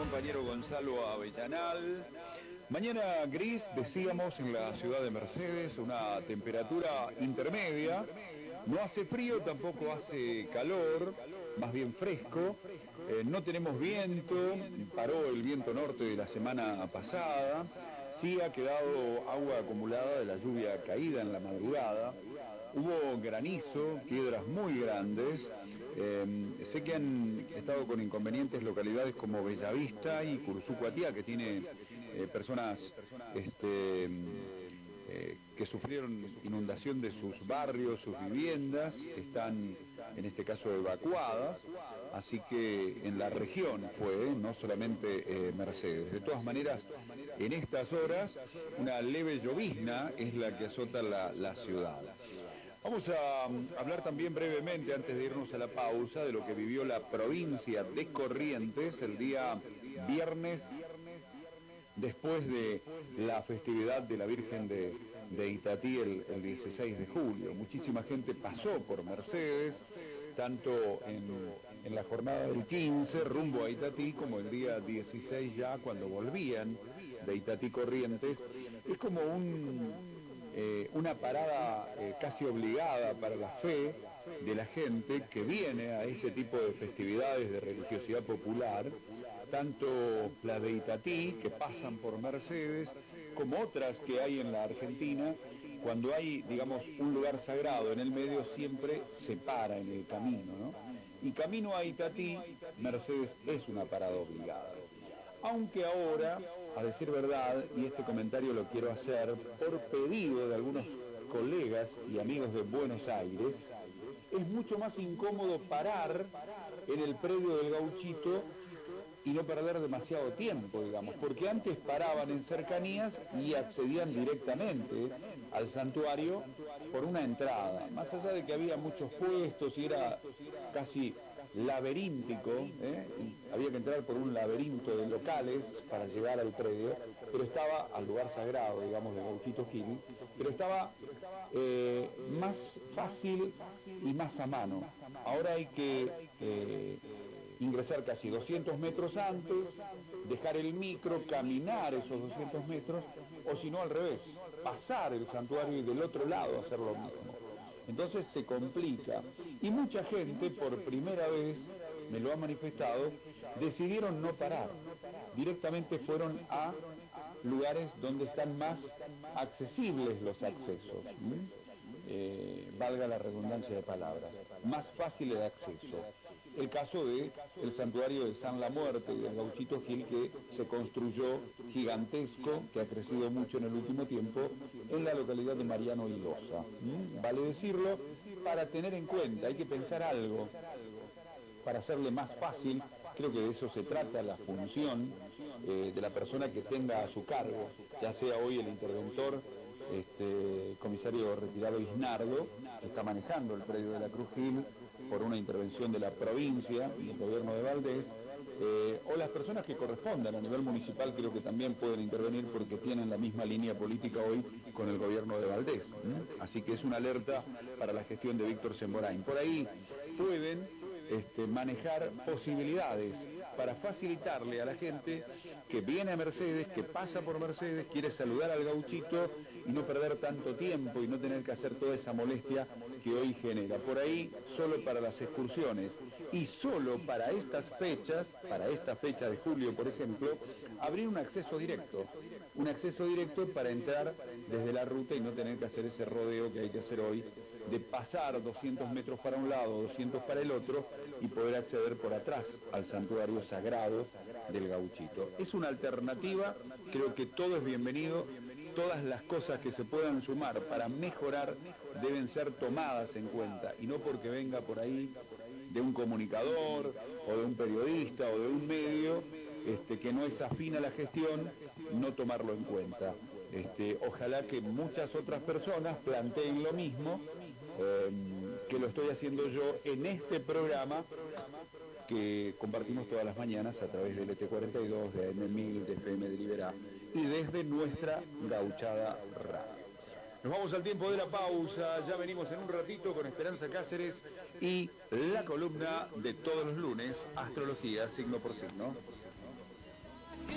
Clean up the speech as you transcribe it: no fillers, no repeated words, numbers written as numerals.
compañero Gonzalo Avellanal. Mañana gris, decíamos, en la ciudad de Mercedes, una temperatura intermedia. No hace frío, tampoco hace calor, más bien fresco. No tenemos viento, paró el viento norte de la semana pasada. Sí ha quedado agua acumulada de la lluvia caída en la madrugada. Hubo granizo, piedras muy grandes. Sé que han estado con inconvenientes localidades como Bellavista y Cursucuatía, que tiene personas que sufrieron inundación de sus barrios, sus viviendas, que están en este caso evacuadas, así que en la región fue, no solamente Mercedes. De todas maneras, en estas horas, una leve llovizna es la que azota la ciudad. Vamos a hablar también brevemente, antes de irnos a la pausa, de lo que vivió la provincia de Corrientes el día viernes, después de la festividad de la Virgen de Itatí el 16 de julio. Muchísima gente pasó por Mercedes, tanto en la jornada del 15 rumbo a Itatí, como el día 16 ya cuando volvían de Itatí Corrientes. Es como una parada casi obligada para la fe de la gente que viene a este tipo de festividades de religiosidad popular, tanto la de Itatí, que pasan por Mercedes, como otras que hay en la Argentina. Cuando hay, digamos, un lugar sagrado en el medio, siempre se para en el camino, ¿no? Y camino a Itatí, Mercedes es una parada obligada. Aunque ahora, a decir verdad, y este comentario lo quiero hacer por pedido de algunos colegas y amigos de Buenos Aires, es mucho más incómodo parar en el predio del Gauchito y no perder demasiado tiempo, digamos, porque antes paraban en cercanías y accedían directamente al santuario por una entrada, más allá de que había muchos puestos y era casi laberíntico, y había que entrar por un laberinto de locales para llegar al predio, pero estaba al lugar sagrado, digamos, de Gauchito Gil, pero estaba más fácil y más a mano. Ahora hay que ingresar casi 200 metros antes, dejar el micro, caminar esos 200 metros, o si no al revés, pasar el santuario y del otro lado hacer lo mismo. Entonces se complica. Y mucha gente, por primera vez, me lo ha manifestado, decidieron no parar. Directamente fueron a lugares donde están más accesibles los accesos. Valga la redundancia de palabras, más fácil de acceso. El caso de el santuario de San La Muerte y del Gauchito Gil, que se construyó gigantesco, que ha crecido mucho en el último tiempo, en la localidad de Mariano y Loza. Vale decirlo, para tener en cuenta, hay que pensar algo, para hacerle más fácil, creo que de eso se trata la función de la persona que tenga a su cargo, ya sea hoy el interventor, comisario retirado Isnardo, que está manejando el predio de la Cruz Gil por una intervención de la provincia, del gobierno de Valdés, o las personas que correspondan a nivel municipal, creo que también pueden intervenir porque tienen la misma línea política hoy con el gobierno de Valdés. Así que es una alerta para la gestión de Víctor Semborain. Por ahí pueden manejar posibilidades para facilitarle a la gente que viene a Mercedes, que pasa por Mercedes, quiere saludar al Gauchito y no perder tanto tiempo y no tener que hacer toda esa molestia que hoy genera. Por ahí, solo para las excursiones y solo para estas fechas, para esta fecha de julio, por ejemplo, abrir un acceso directo para entrar desde la ruta y no tener que hacer ese rodeo que hay que hacer hoy, de pasar 200 metros para un lado, 200 para el otro, y poder acceder por atrás al santuario sagrado del Gauchito. Es una alternativa, creo que todo es bienvenido, todas las cosas que se puedan sumar para mejorar deben ser tomadas en cuenta, y no porque venga por ahí de un comunicador, o de un periodista, o de un medio, que no es afín a la gestión, no tomarlo en cuenta. Ojalá que muchas otras personas planteen lo mismo, que lo estoy haciendo yo en este programa que compartimos todas las mañanas a través del ET42, de AM1000, de FM de Liberá y desde nuestra gauchada radio. Nos vamos al tiempo de la pausa, ya venimos en un ratito con Esperanza Cáceres y la columna de todos los lunes, Astrología, signo por signo.